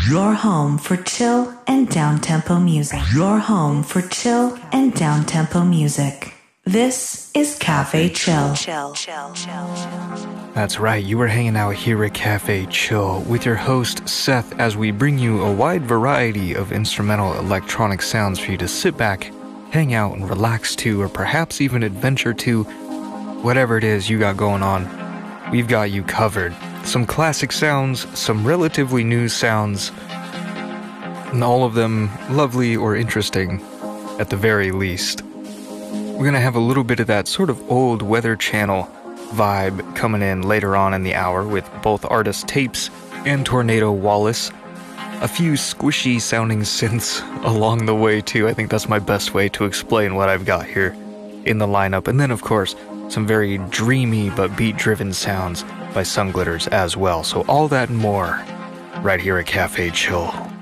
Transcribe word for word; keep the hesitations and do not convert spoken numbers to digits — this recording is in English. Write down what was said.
Your home for chill and down-tempo music. Your home for chill and down-tempo music. This is Cafe Chill. Chill, chill, chill. That's right, you are hanging out here at Cafe Chill with your host Seth as we bring you a wide variety of instrumental electronic sounds for you to sit back, hang out, and relax to, or perhaps even adventure to. Whatever it is you got going on, we've got you covered. Some classic sounds, some relatively new sounds, and all of them lovely or interesting at the very least. We're gonna have a little bit of that sort of old Weather Channel vibe coming in later on in the hour with both Artist Tapes and Tornado Wallace. A few squishy sounding synths along the way too. I think that's my best way to explain what I've got here in the lineup. And then of course, some very dreamy but beat-driven sounds by Sunglitters as well. So all that and more right here at Cafe Chill.